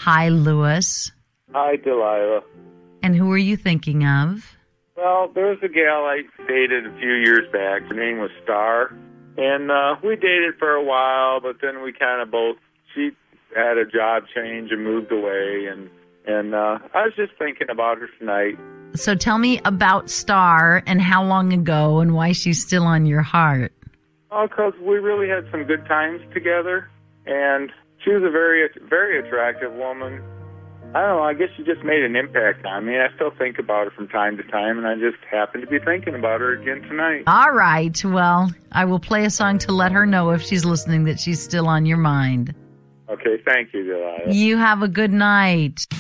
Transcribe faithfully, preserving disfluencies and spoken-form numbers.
Hi, Lewis. Hi, Delilah. And who are you thinking of? Well, there was a gal I dated a few years back. Her name was Star. And uh, we dated for a while, but then we kind of both, she had a job change and moved away. And, and uh, I was just thinking about her tonight. So tell me about Star and how long ago and why she's still on your heart. Oh, because we really had some good times together. And she was a very, very attractive woman. I don't know, I guess she just made an impact on me. I still think about her from time to time, and I just happen to be thinking about her again tonight. All right. Well, I will play a song to let her know if she's listening that she's still on your mind. Okay, thank you, Delilah. You have a good night.